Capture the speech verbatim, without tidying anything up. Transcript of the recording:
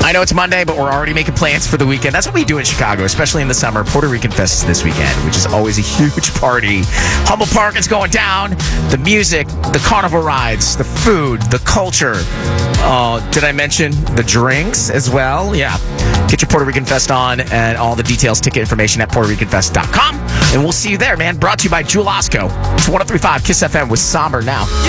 I know it's Monday, but we're already making plans for the weekend. That's what we do in Chicago, especially in the summer. Puerto Rican Fest is this weekend, which is always a huge party. Humble Park is going down. The music, the carnival rides, the food, the culture. Uh, did I mention the drinks as well? Yeah. Get your Puerto Rican Fest on and all the details, ticket information at puerto rican fest dot com. And we'll see you there, man. Brought to you by Jewel Osco. It's one oh three point five Kiss F M with Somber now.